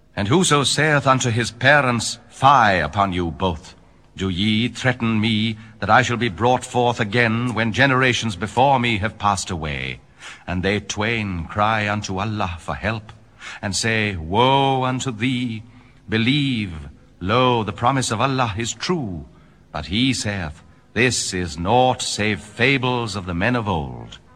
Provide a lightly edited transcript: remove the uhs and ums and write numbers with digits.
And whoso saith unto his parents, Fie upon you both, do ye threaten me that I shall be brought forth again when generations before me have passed away? And they twain cry unto Allah for help, and say, Woe unto thee! Believe, lo, the promise of Allah is true. But he saith, This is naught save fables of the men of old.